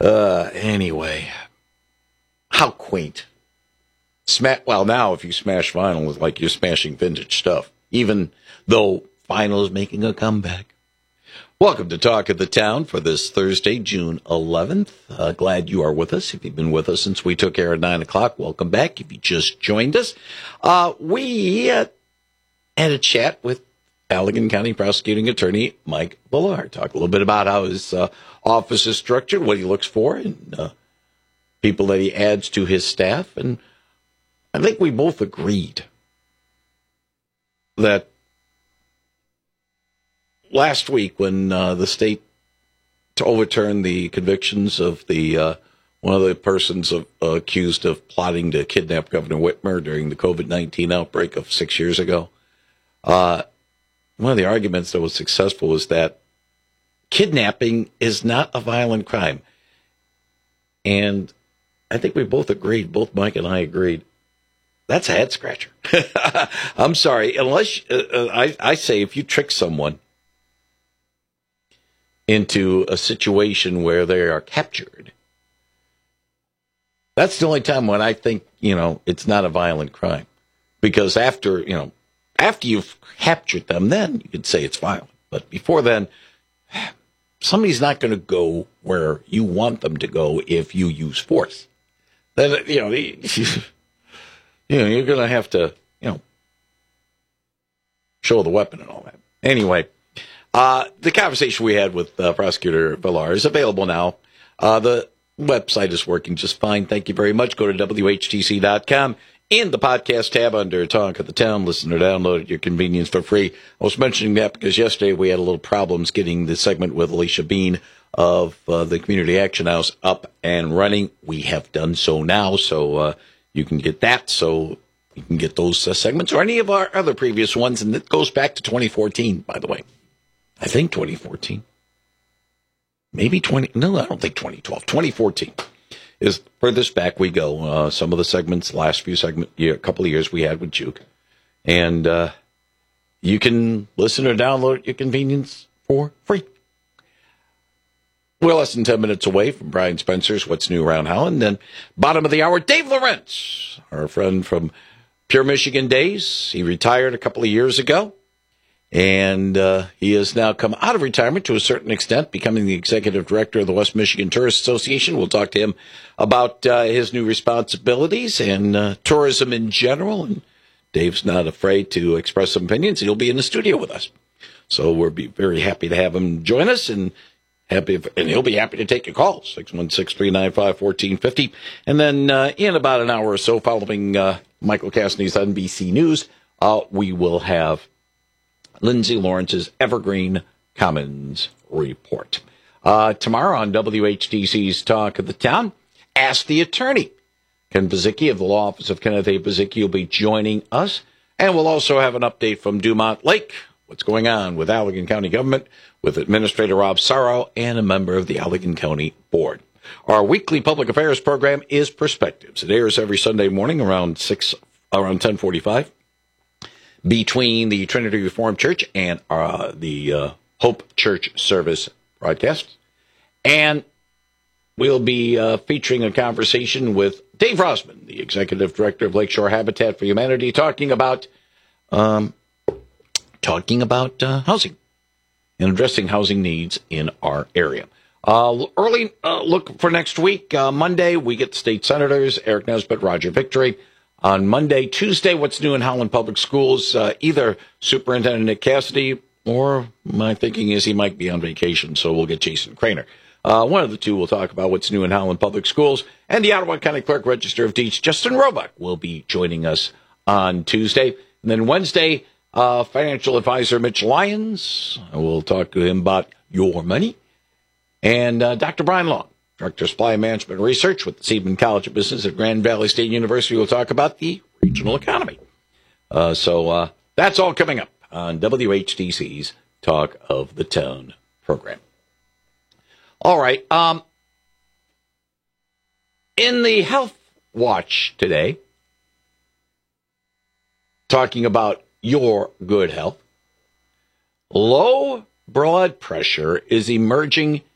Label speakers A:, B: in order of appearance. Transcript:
A: Anyway, how quaint. Well, now if you smash vinyl, it's like you're smashing vintage stuff, even though vinyl is making a comeback. Welcome to Talk of the Town for this Thursday, June 11th. Glad you are with us. If you've been with us since we took air at 9 o'clock, welcome back. If you just joined us, we had a chat with Allegan County Prosecuting Attorney Mike Villar. Talk a little bit about how his office is structured, what he looks for, and people that he adds to his staff. And I think we both agreed that last week when the state to overturn the convictions of the one of the persons accused of plotting to kidnap Governor Whitmer during the COVID-19 outbreak of 6 years ago, one of the arguments that was successful was that kidnapping is not a violent crime. And I think we both agreed, both Mike and I agreed, that's a head scratcher. I'm sorry, unless I say if you trick someone into a situation where they are captured, that's the only time when I think, it's not a violent crime. Because after you've captured them, then you could say it's violent. But before then, somebody's not going to go where you want them to go if you use force. Then, you're going to have to, show the weapon and all that. Anyway, the conversation we had with Prosecutor Villar is available now. The website is working just fine. Thank you very much. Go to WHTC.com. In the podcast tab under Talk of the Town, listen or download at your convenience for free. I was mentioning that because yesterday we had a little problems getting the segment with Alicia Bean of the Community Action House up and running. We have done so now, so you can get that. So you can get those segments or any of our other previous ones, and it goes back to 2014, by the way. I think 2014. Maybe 20. No, I don't think 2012. 2014. Is furthest back we go. Some of the segments, last few segments, a couple of years we had with Juke. And you can listen or download at your convenience for free. We're less than 10 minutes away from Brian Spencer's What's New Around Holland. Then bottom of the hour, Dave Lawrence, our friend from Pure Michigan days. He retired a couple of years ago. And he has now come out of retirement to a certain extent, becoming the executive director of the West Michigan Tourist Association. We'll talk to him about his new responsibilities and tourism in general. And Dave's not afraid to express some opinions. He'll be in the studio with us. So we'll be very happy to have him join us, and he'll be happy to take your calls, 616-395-1450. And then in about an hour or so, following Michael Cassidy's NBC News, we will have Lindsay Lawrence's Evergreen Commons Report. Tomorrow on WHTC's Talk of the Town, Ask the Attorney. Ken Pizicki of the Law Office of Kenneth A. Pizicki will be joining us. And we'll also have an update from Dumont Lake, what's going on with Allegan County government, with Administrator Rob Sarro and a member of the Allegan County Board. Our weekly public affairs program is Perspectives. It airs every Sunday morning around 10:45. Between the Trinity Reformed Church and the Hope Church Service broadcast. And we'll be featuring a conversation with Dave Rosman, the Executive Director of Lakeshore Habitat for Humanity, talking about housing and addressing housing needs in our area. Early look for next week. Monday, we get state senators, Eric Nesbitt, Roger Victory. On Monday, Tuesday, what's new in Howland Public Schools? Either Superintendent Nick Cassidy, or my thinking is he might be on vacation, so we'll get Jason Craner. One of the two will talk about what's new in Howland Public Schools. And the Ottawa County Clerk Register of Deeds, Justin Roebuck, will be joining us on Tuesday. And then Wednesday, financial advisor Mitch Lyons. We'll talk to him about your money. And Dr. Brian Long, Director of Supply Management Research with the Seidman College of Business at Grand Valley State University, will talk about the regional economy. So that's all coming up on WHTC's Talk of the Town program. All right. In the Health Watch today, talking about your good health, low blood pressure is emerging